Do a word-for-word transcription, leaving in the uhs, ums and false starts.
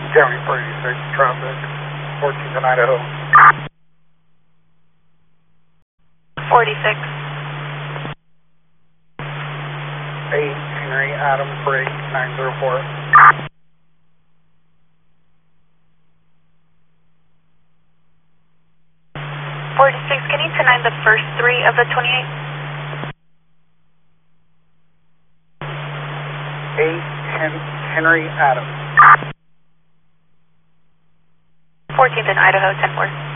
County forty-six traffic, fourteenth and Idaho. forty-six. eight Henry Adam Freight nine zero four. forty-six, can you tonight the first three of the twenty-eight? eight Henry Adam. fourteenth in Idaho, ten four.